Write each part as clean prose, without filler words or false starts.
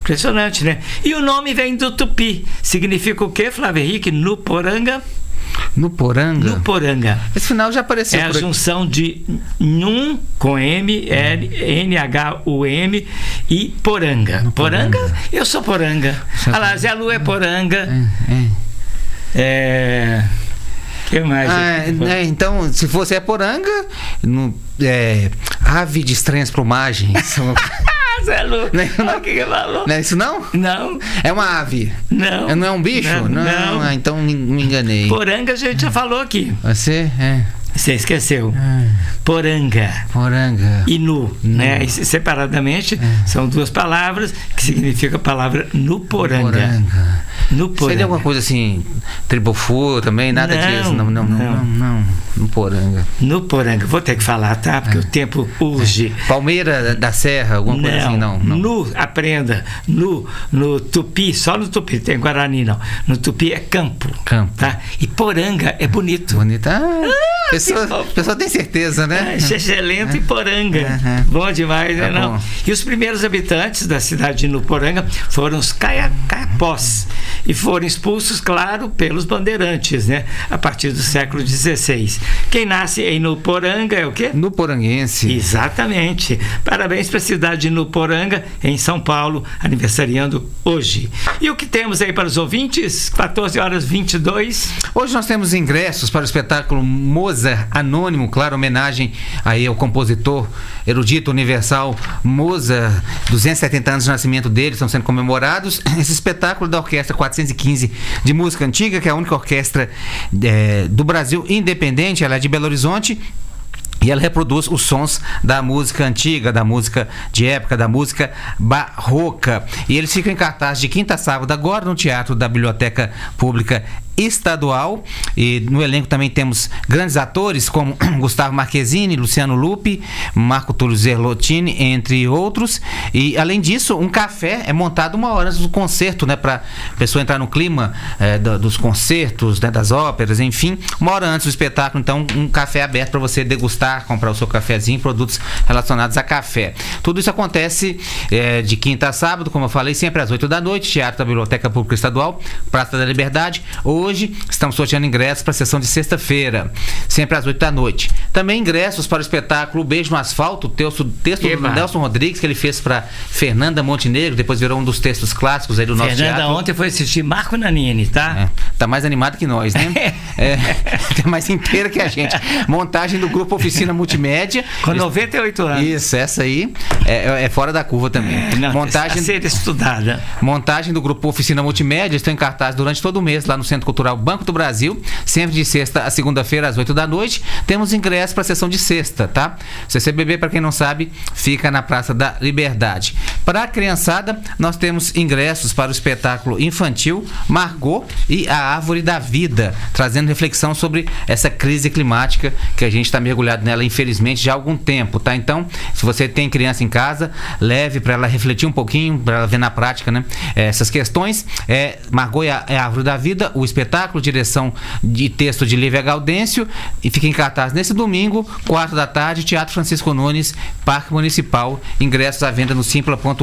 Impressionante, né? E o nome vem do tupi. Significa o quê, Flávio Henrique? Nuporanga? Nuporanga? Nuporanga. Esse final já apareceu. É a junção de Nhum com M, N-H-U-M e poranga. Poranga? Eu sou poranga. Olha lá, Zé Lu é poranga. Que mais? Então, se você é poranga, ave de estranhas plumagens. Zé Lu, olha o que falou. Não é isso não? Não. É uma ave? Não. Não é um bicho? Não. Então me enganei. Poranga a gente já falou aqui. Você esqueceu. Poranga. E nu, né? E separadamente são duas palavras que significam a palavra Nuporanga. Seria alguma coisa assim, tribofu também? Nada disso? Não. Nuporanga. Vou ter que falar, tá? Porque o tempo urge. Palmeira da Serra, alguma coisa assim? Não. Aprenda. No tupi, só no tupi, tem Guarani não. No tupi é campo. Tá? E poranga é bonito. A pessoa tem certeza, né? Excelente e poranga. Bom demais, né? Não? E os primeiros habitantes da cidade de Nuporanga foram os caiapós. E foram expulsos, claro, pelos bandeirantes, né? A partir do século XVI. Quem nasce em Nuporanga é o quê? Nuporanguense. Exatamente. Parabéns para a cidade de Nuporanga, em São Paulo, aniversariando hoje. E o que temos aí para os ouvintes? 14h22. Hoje nós temos ingressos para o espetáculo Mozart Anônimo, claro, homenagem aí ao compositor erudito universal Mozart, 270 anos de nascimento dele estão sendo comemorados. Esse espetáculo da Orquestra 415 de Música Antiga, que é a única orquestra do Brasil independente, ela é de Belo Horizonte. E ela reproduz os sons da música antiga, da música de época, da música barroca. E eles ficam em cartaz de quinta a sábado, agora no Teatro da Biblioteca Pública Estadual. E no elenco também temos grandes atores como Gustavo Marquezine, Luciano Lupi, Marco Túlio Zerlotini, entre outros. E além disso, um café é montado uma hora antes do concerto, né, para a pessoa entrar no clima dos concertos, né, das óperas, enfim. Uma hora antes do espetáculo, então, um café aberto para você degustar, comprar o seu cafezinho, produtos relacionados a café. Tudo isso acontece de quinta a sábado, como eu falei, sempre às 8 da noite, Teatro da Biblioteca Pública Estadual, Praça da Liberdade. Hoje estamos sorteando ingressos para a sessão de sexta-feira, sempre às 8 da noite. Também ingressos para o espetáculo Beijo no Asfalto, texto do Nelson Rodrigues, que ele fez para Fernanda Montenegro, depois virou um dos textos clássicos aí do nosso teatro. Fernanda ontem foi assistir Marco Nanini, tá? Tá mais animado que nós, né? Tá mais inteira que a gente. Montagem do grupo Oficina Multimédia. Com 98 anos. Isso, essa aí é fora da curva também. Montagem a ser estudada. Montagem do grupo Oficina Multimédia, estão em cartaz durante todo o mês lá no Centro Cultural Banco do Brasil, sempre de sexta a segunda-feira às 8 da noite. Temos ingresso para a sessão de sexta, tá? CCBB, para quem não sabe, fica na Praça da Liberdade. Para a criançada, nós temos ingressos para o espetáculo infantil Margot e a Árvore da Vida, trazendo reflexão sobre essa crise climática que a gente está mergulhado nela, infelizmente, já há algum tempo, tá? Então, se você tem criança em casa, leve para ela refletir um pouquinho, para ela ver na prática, né, essas questões. Margot é a Árvore da Vida, o espetáculo, direção de texto de Lívia Gaudêncio, e fica em cartaz nesse domingo, 4 da tarde, Teatro Francisco Nunes, Parque Municipal. Ingressos à venda no simpla.com.br.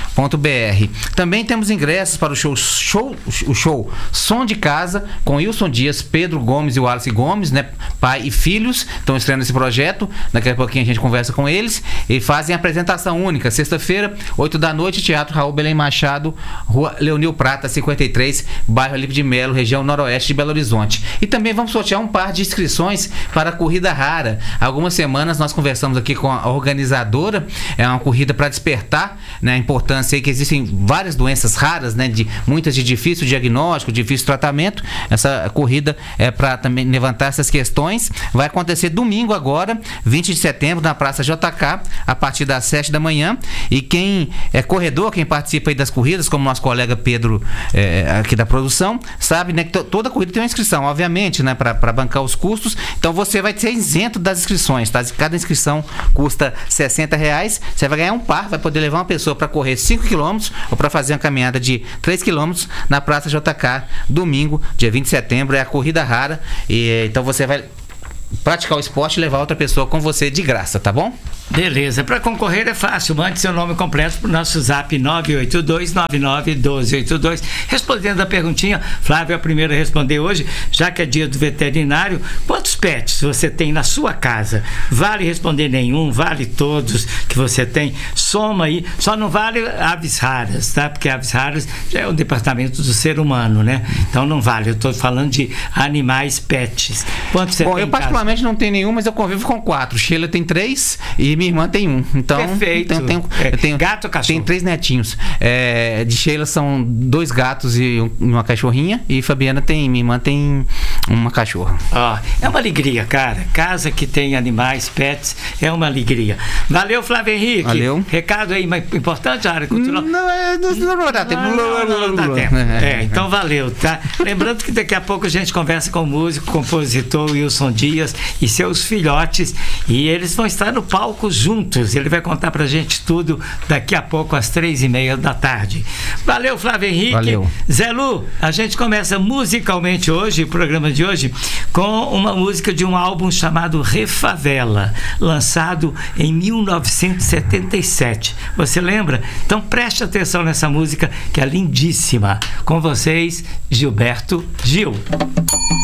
Também temos ingressos para o show Som de Casa, com Wilson Dias, Pedro Gomes e Wallace Gomes, né, pai e filhos, estão estreando esse projeto. Daqui a pouquinho a gente conversa com eles e fazem a apresentação única, sexta-feira, 8 da noite, Teatro Raul Belém Machado, Rua Leonil Prata, 53, bairro Alipe de Melo, região noroeste de Belo Horizonte. E também vamos sortear um par de inscrições para a Corrida Rara. Há algumas semanas nós conversamos aqui com a organizadora, é uma corrida para despertar, né, a importância aí que existem várias doenças raras, né, muitas de difícil diagnóstico, difícil tratamento. Essa corrida é para também levantar essas questões. Vai acontecer domingo agora, 20 de setembro, na Praça JK, a partir das 7 da manhã. E quem é corredor, quem participa aí das corridas, como nosso colega Pedro, aqui da produção, sabe, né, que toda corrida tem uma inscrição, obviamente, né, para bancar os custos. Então você vai ser isento das inscrições, tá? Cada inscrição custa R$60. Você vai ganhar um par, vai poder levar uma pessoa para correr 5 km ou para fazer uma caminhada de 3 km na Praça JK, domingo, dia 20 de setembro, é a Corrida Rara. E então você vai praticar o esporte e levar outra pessoa com você de graça, tá bom? Beleza, para concorrer é fácil, mande seu nome completo para o nosso zap 982991282. Respondendo a perguntinha, Flávio é a primeira a responder hoje, já que é dia do veterinário. Quantos pets você tem na sua casa? Vale responder nenhum, vale todos que você tem, soma aí, só não vale aves raras, tá? Porque aves raras já é o departamento do ser humano, né? Então não vale, eu estou falando de animais, pets. Quantos você tem? Eu particularmente não tenho nenhum, mas eu convivo com 4. Sheila tem 3 e minha irmã tem 1. Então, perfeito. Eu tenho gato ou cachorro? Tenho 3 netinhos. De Sheila são 2 gatos e uma cachorrinha. E minha irmã tem uma cachorra. É uma alegria, cara. Casa que tem animais, pets, é uma alegria. Valeu, Flávio Henrique. Valeu. Recado aí, mas importante, a área cultural. Não dá tempo. Não dá tempo. Então valeu, tá? Lembrando que daqui a pouco a gente conversa com o músico, compositor Wilson Dias e seus filhotes, e eles vão estar no palco juntos. Ele vai contar pra gente tudo daqui a pouco às 3h30 da tarde. Valeu, Flávio Henrique. Valeu. Zé Lu, a gente começa musicalmente hoje, o programa de hoje, com uma música de um álbum chamado Refavela, lançado em 1977. Você lembra? Então preste atenção nessa música que é lindíssima. Com vocês, Gilberto Gil.